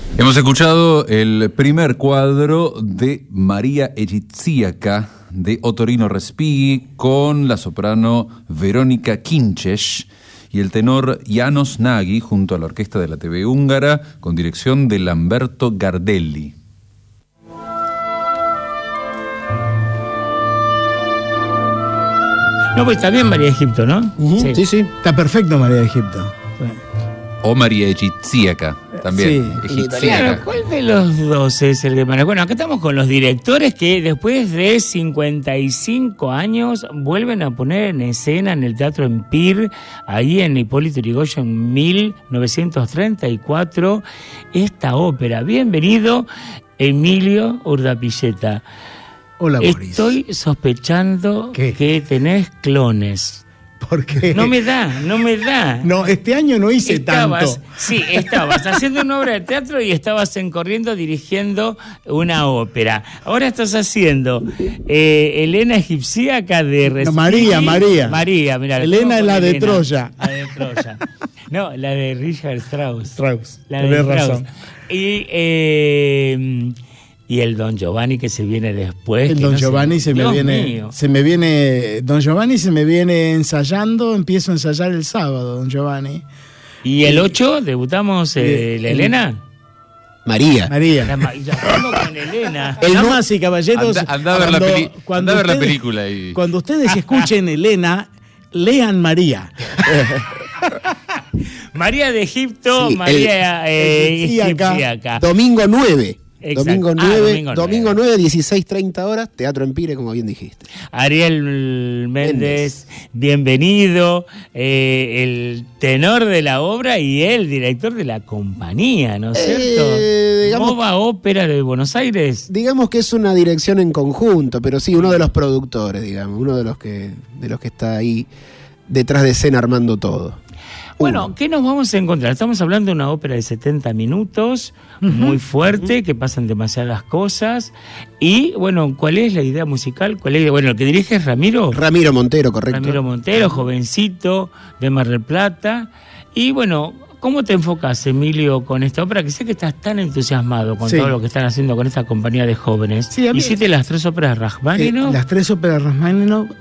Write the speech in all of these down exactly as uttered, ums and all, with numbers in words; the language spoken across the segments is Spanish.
Hemos escuchado el primer cuadro de María Egiziaca de Ottorino Respighi con la soprano Verónica Kinches y el tenor János Nagy junto a la orquesta de la T V húngara con dirección de Lamberto Gardelli. No, pues está bien María de Egipto, ¿no? Uh-huh. Sí. sí, sí, está perfecto María de Egipto. O María Egiziaca, también. Sí. Claro, ¿cuál de los dos es el que más? Bueno, acá estamos con los directores que después de cincuenta y cinco años vuelven a poner en escena en el Teatro Empire, ahí en Hipólito Yrigoyen en mil novecientos treinta y cuatro, esta ópera. Bienvenido, Emilio Urdapilleta. Hola, Boris. Estoy sospechando ¿Qué? que tenés clones. ¿Por qué? No me da, no me da. No, este año no hice estabas, tanto. Sí, estabas haciendo una obra de teatro y estabas en corriendo dirigiendo una ópera. Ahora estás haciendo eh, Elena Egipziaca de Respighi. No, María, María. María, mira. Elena es la de Troya. La de Troya. No, la de Richard Strauss. Strauss. La de Strauss. Razón. Y... Eh, Y el Don Giovanni que se viene después. El Don no Giovanni se, se me Dios viene, mío. se me viene, Don Giovanni se me viene ensayando, empiezo a ensayar el sábado, Don Giovanni. ¿Y el ocho debutamos eh, eh, la Elena? María. María. La, ya estamos con Elena. Damas y caballeros, anda, anda a ver, cuando, la, peli, cuando anda a ver ustedes, la película. Y... Cuando ustedes escuchen Elena, lean María. María de Egipto, Sí, María el, eh, Egipziaca. Egipziaca. Domingo nueve. Exacto. Domingo Ah, nueve, domingo domingo nueve, dieciséis treinta horas, Teatro Empire, como bien dijiste. Ariel Méndez, bienvenido, eh, el tenor de la obra y el director de la compañía, ¿no es cierto? Eh, digamos, Mova Ópera de Buenos Aires. digamos que es una dirección en conjunto, pero sí, uno de los productores, digamos, uno de los que, de los que está ahí detrás de escena armando todo. Bueno, Uno. ¿qué nos vamos a encontrar? Estamos hablando de una ópera de setenta minutos, uh-huh. muy fuerte, uh-huh. que pasan demasiadas cosas. Y, bueno, ¿cuál es la idea musical? ¿Cuál es? Bueno, el que dirige es Ramiro. Ramiro Montero, correcto. Ramiro Montero, jovencito, de Mar del Plata. Y, bueno, ¿cómo te enfocas, Emilio, con esta ópera? Que sé que estás tan entusiasmado con sí. todo lo que están haciendo con esta compañía de jóvenes. Sí, a mí, ¿hiciste las tres óperas de Rachmaninoff? Eh, las tres óperas de Rachmaninoff.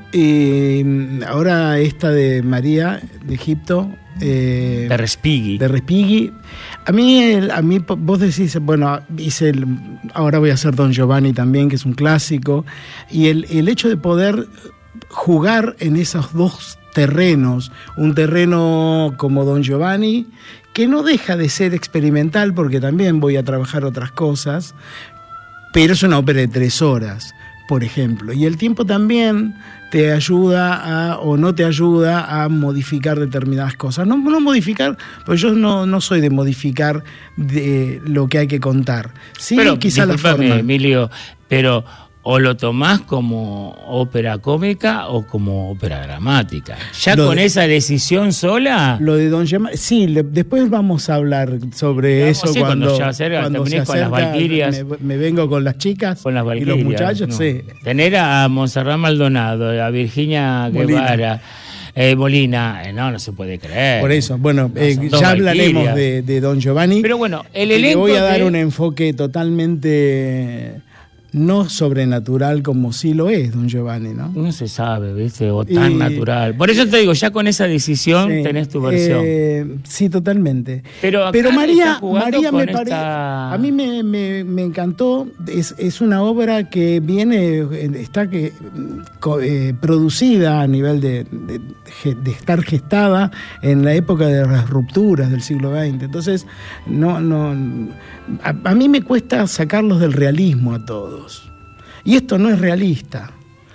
Eh, ahora esta de María de Egipto. Eh, de Respighi. De Respighi. A mí, el, a mí, vos decís, bueno, hice el, ahora voy a hacer Don Giovanni también, que es un clásico. Y el, el hecho de poder jugar en esos dos terrenos, un terreno como Don Giovanni, que no deja de ser experimental, porque también voy a trabajar otras cosas, pero es una ópera de tres horas, por ejemplo. Y el tiempo también te ayuda a, o no te ayuda a modificar determinadas cosas. No, no modificar, pues yo no, no soy de modificar de lo que hay que contar. Sí, pero, quizá la forma. Emilio, pero o lo tomás como ópera cómica o como ópera dramática. Ya lo con de, esa decisión sola. Lo de Don Giovanni, sí, le, después vamos a hablar sobre vamos, eso sí, cuando, cuando ya acerca, cuando se acerca, con las Valquirias. Me, me vengo con las chicas con las y los muchachos, no. sí. Tener a Montserrat Maldonado, a Virginia Guevara, eh, Molina, eh, no, no se puede creer. Por eso, bueno, no, eh, ya hablaremos de, de Don Giovanni. Pero bueno, el elenco. Le voy a dar de... un enfoque totalmente no sobrenatural como sí lo es Don Giovanni, ¿no? No se sabe, ¿viste? O tan y, natural. Por eso te digo, ya con esa decisión sí, tenés tu versión. Eh, sí, totalmente. Pero, Pero María, María me esta... pare... a mí me, me, me encantó. Es, es una obra que viene, está que, eh, producida a nivel de, de, de estar gestada en la época de las rupturas del siglo veinte. Entonces, no, no, a, a mí me cuesta sacarlos del realismo a todos. Y esto no es realista.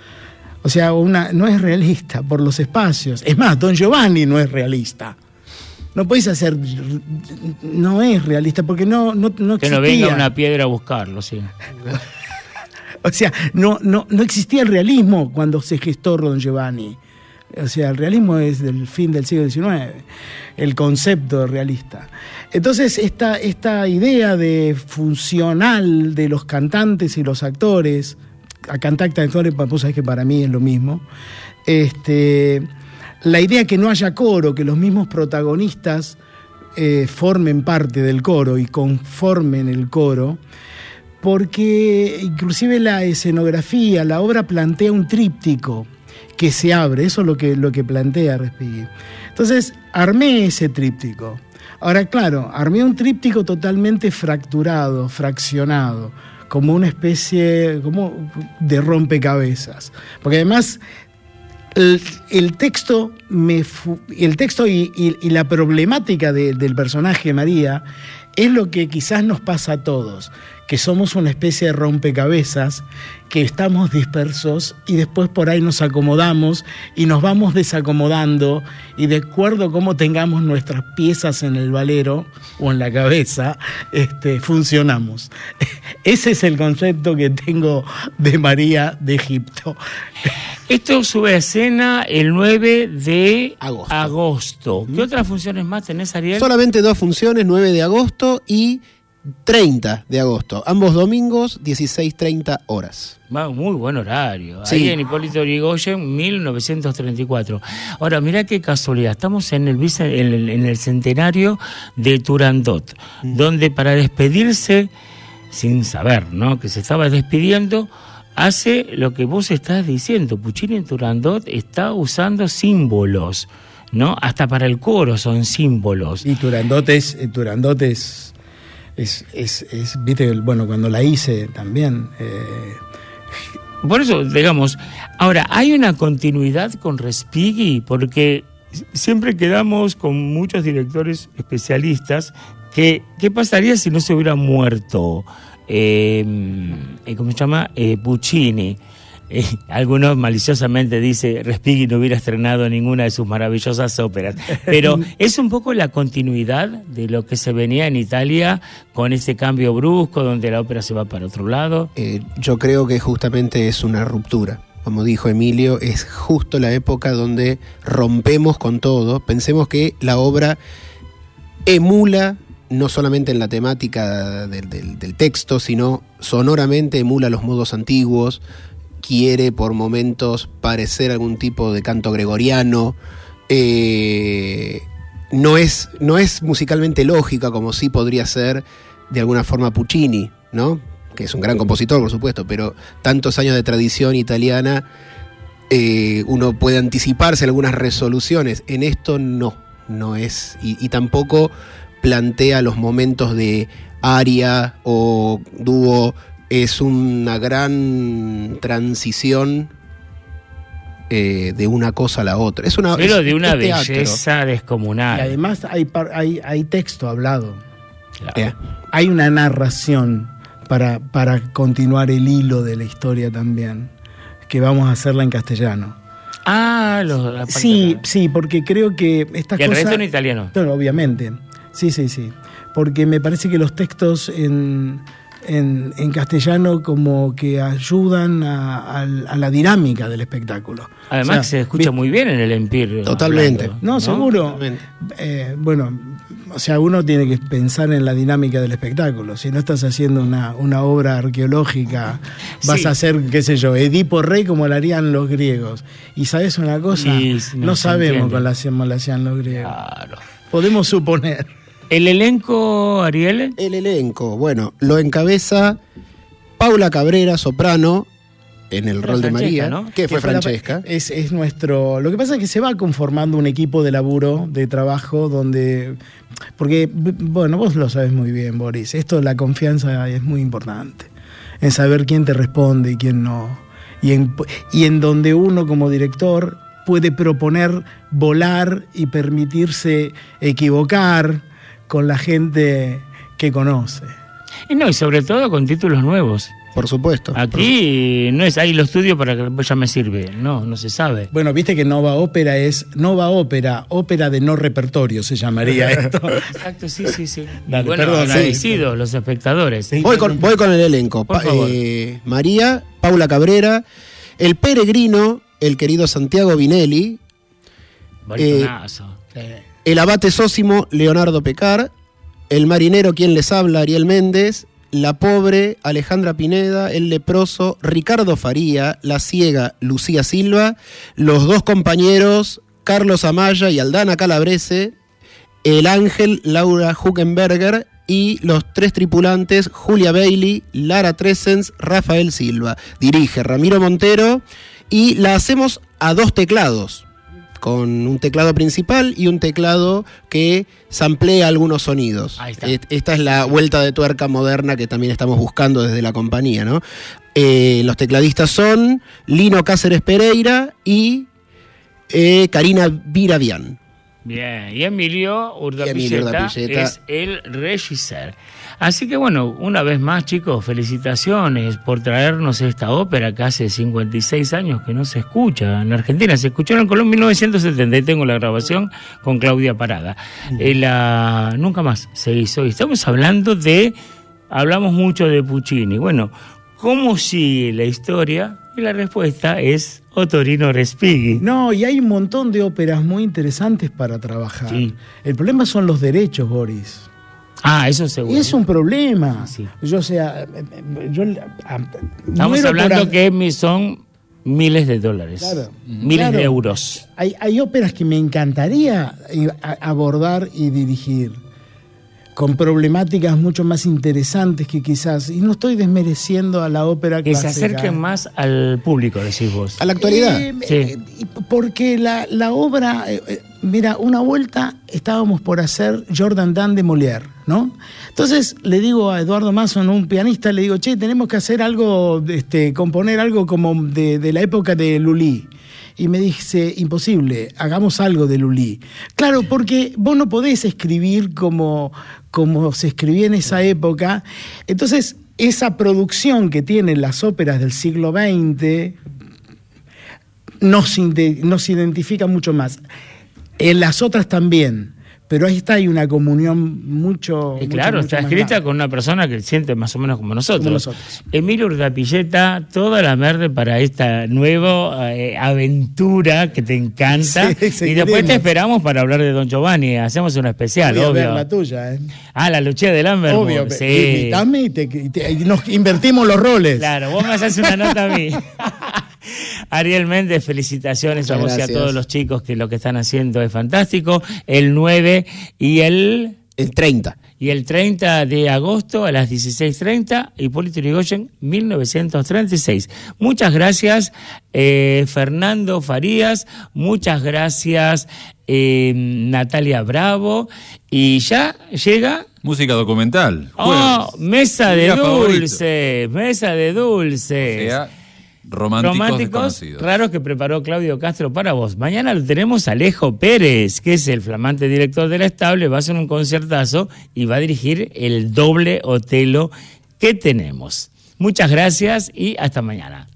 O sea, una, no es realista por los espacios. Es más, Don Giovanni no es realista. No podéis hacer... No es realista porque no, no, no existía. Que no venga una piedra a buscarlo, sí. O sea, no, no, no existía el realismo cuando se gestó Don Giovanni. O sea, el realismo es del fin del siglo diecinueve, el concepto realista. Entonces, esta, esta idea de funcional de los cantantes y los actores, a cantante actores, vos sabés que para mí es lo mismo, este, la idea que no haya coro, que los mismos protagonistas eh, formen parte del coro y conformen el coro, porque inclusive la escenografía, la obra plantea un tríptico que se abre, eso es lo que, lo que plantea Respighi. Entonces, armé ese tríptico. Ahora, claro, armé un tríptico totalmente fracturado, fraccionado, como una especie como de rompecabezas. Porque además, el, el texto, me fu, el texto y, y, y la problemática de, del personaje María es lo que quizás nos pasa a todos, que somos una especie de rompecabezas, que estamos dispersos y después por ahí nos acomodamos y nos vamos desacomodando y de acuerdo a cómo tengamos nuestras piezas en el valero o en la cabeza, este, funcionamos. Ese es el concepto que tengo de María de Egipto. Esto sube a escena el nueve de Agosto. agosto. ¿Qué otras funciones más tenés, Ariel? Solamente dos funciones, nueve de agosto y treinta de agosto. Ambos domingos, dieciséis treinta horas. Va, muy buen horario. Sí. Ahí en Hipólito Yrigoyen, mil novecientos treinta y cuatro. Ahora, mirá qué casualidad. Estamos en el, vice- en el, en el centenario de Turandot, mm. donde para despedirse, sin saber, ¿no?, que se estaba despidiendo, hace lo que vos estás diciendo. Puccini en Turandot está usando símbolos, ¿no? Hasta para el coro son símbolos. Y Turandot es... Turandot es Es, es, es, viste, bueno, cuando la hice también. Eh... Por eso, digamos, ahora, ¿hay una continuidad con Respighi? Porque siempre quedamos con muchos directores especialistas que, ¿qué pasaría si no se hubiera muerto, eh, ¿cómo se llama? Eh, Puccini. Eh, algunos maliciosamente dice Respighi no hubiera estrenado ninguna de sus maravillosas óperas, pero es un poco la continuidad de lo que se venía en Italia con ese cambio brusco donde la ópera se va para otro lado. Eh, yo creo que justamente es una ruptura. Como dijo Emilio, es justo la época donde rompemos con todo. Pensemos que la obra emula, no solamente en la temática del, del, del texto, sino sonoramente emula los modos antiguos, quiere por momentos parecer algún tipo de canto gregoriano, eh, no es, no es musicalmente lógica como sí podría ser de alguna forma Puccini, ¿no?, que es un gran compositor, por supuesto, pero tantos años de tradición italiana, eh, uno puede anticiparse algunas resoluciones. En esto no, no es, y, y tampoco plantea los momentos de aria o dúo. Es una gran transición eh, de una cosa a la otra. Es una, Pero es, de una es teatro. belleza descomunal. Y además hay, hay, hay texto hablado. Claro. Yeah. Hay una narración para, para continuar el hilo de la historia también, que vamos a hacerla en castellano. Ah, los, la parte Sí, de- sí, porque creo que estas Y el cosas... resto en italiano. Claro, obviamente. Sí, sí, sí. Porque me parece que los textos en, en, en castellano como que ayudan a, a, a la dinámica del espectáculo. Además O sea, que se escucha vi- muy bien en el Empire. Totalmente. hablando, No, seguro. Totalmente. Eh, bueno, o sea, uno tiene que pensar en la dinámica del espectáculo. Si no estás haciendo una, una obra arqueológica, vas Sí. a hacer, qué sé yo, Edipo Rey como lo harían los griegos. Y ¿sabes una cosa? Y no no se sabemos entiende. cómo lo hacían, cómo lo hacían los griegos. Claro. Podemos suponer. El elenco, Ariel. El elenco, bueno, lo encabeza Paula Cabrera, soprano, en el Fue rol de Francesca, María, ¿no? que fue fue la- Francesca. es, es nuestro. Lo que pasa es que se va conformando un equipo de laburo, de trabajo, donde. Porque, b- bueno, vos lo sabes muy bien, Boris. Esto, la confianza es muy importante. En saber quién te responde y quién no. Y en, y en donde uno, como director, puede proponer volar y permitirse equivocar con la gente que conoce. Y no, y sobre todo con títulos nuevos. Por supuesto. Aquí no es ahí lo estudio para que ya me sirve. No, no se sabe. Bueno, viste que Nova Ópera es Nova Ópera, ópera de no repertorio se llamaría esto. Exacto, sí, sí, sí. Y Dale, bueno, perdón, agradecidos los espectadores. Sí. Voy con, voy con el elenco. Por Pa- favor. eh, María, Paula Cabrera, el peregrino, el querido Santiago Vinelli, Baritonazo. el abate Sósimo, Leonardo Pecar, el marinero, quien les habla, Ariel Méndez, la pobre, Alejandra Pineda, el leproso, Ricardo Faría, la ciega, Lucía Silva, los dos compañeros, Carlos Amaya y Aldana Calabrese, el ángel Laura Huckenberger y los tres tripulantes Julia Bailey, Lara Tresens, Rafael Silva. Dirige Ramiro Montero y la hacemos a dos teclados, con un teclado principal y un teclado que samplea algunos sonidos. Ahí está. Esta es la vuelta de tuerca moderna que también estamos buscando desde la compañía, ¿no? Eh, los tecladistas son Lino Cáceres Pereira y eh, Karina Viravian. Bien, y Emilio Emilio Urdapilleta Urdapilleta es el regisseur. Así que bueno, una vez más, chicos, felicitaciones por traernos esta ópera que hace cincuenta y seis años que no se escucha en Argentina. Se escuchó en Colombia en mil novecientos setenta y tengo la grabación con Claudia Parada. Eh, la, nunca más se hizo. Y estamos hablando de, hablamos mucho de Puccini. Bueno, ¿cómo sigue la historia? Y la respuesta es Ottorino Respighi. No, y hay un montón de óperas muy interesantes para trabajar. Sí. El problema son los derechos, Boris. Ah, eso seguro. Y es un problema. Sí. Yo, o sea, yo estamos muero hablando por a- que son miles de dólares, Claro. miles Claro. de euros. Hay, hay óperas que me encantaría eh, a- abordar y dirigir, con problemáticas mucho más interesantes que quizás, y no estoy desmereciendo a la ópera Que clásica. se acerquen más al público, decís vos. A la actualidad. Eh, Sí. eh, porque la, la obra, eh, eh, mira, una vuelta estábamos por hacer Jordan Dan de Molière, ¿no? Entonces le digo a Eduardo Masson, un pianista, le digo, che, tenemos que hacer algo, este, componer algo como de, de la época de Lully. Y me dice, imposible, hagamos algo de Lully. Claro, porque vos no podés escribir como, como se escribía en esa época. Entonces, esa producción que tienen las óperas del siglo veinte nos, inde- nos identifica mucho más. En las otras también, pero ahí está, hay una comunión mucho... Y mucho, claro, mucho está más escrita grande. con una persona que siente más o menos como nosotros. Como nosotros. Emilio Urdapilleta, toda la merde para esta nueva eh, aventura que te encanta. Sí, y seguiremos. después te esperamos para hablar de Don Giovanni. Hacemos una especial, Voy a ver obvio. la tuya, ¿eh? Ah, la Lucia del Amber. Obvio, sí. invitame y, te, y te- y nos invertimos los roles. Claro, vos me haces una nota a mí. Ariel Méndez, felicitaciones a Muchas vos y a gracias. todos los chicos que lo que están haciendo es fantástico. El nueve y el... El treinta. Y el treinta de agosto a las dieciséis treinta, Hipólito Yrigoyen, mil novecientos treinta y seis. Muchas gracias, eh, Fernando Farías, muchas gracias, eh, Natalia Bravo, y ya llega... Música documental. ¡Oh! Jueves. Mesa de Día favorito. dulce, mesa de dulce. O sea, románticos, Románticos desconocidos. raros que preparó Claudio Castro para vos. Mañana lo tenemos a Alejo Pérez, que es el flamante director de La Estable, va a hacer un concertazo y va a dirigir el doble Otelo que tenemos. Muchas gracias y hasta mañana.